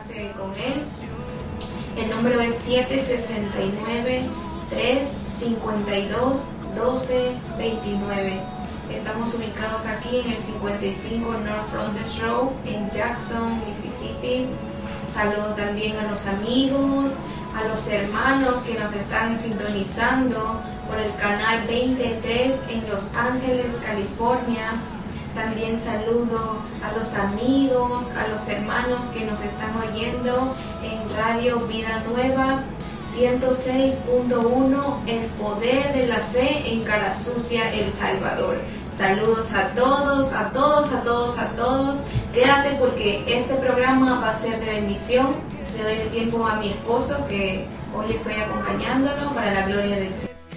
comunicarse con él. El número es 769-352-1229. Estamos ubicados aquí en el 55 North Frontage Road en Jackson, Mississippi. Saludo también a los amigos, a los hermanos que nos están sintonizando por el canal 23 en Los Ángeles, California. También saludo a los amigos, a los hermanos que nos están oyendo en Radio Vida Nueva 106.1, El Poder de la Fe en Cara Sucia, El Salvador. Saludos a todos, a todos, a todos, a todos. Quédate porque este programa va a ser de bendición. Le doy el tiempo a mi esposo que hoy estoy acompañándolo para la gloria del Señor.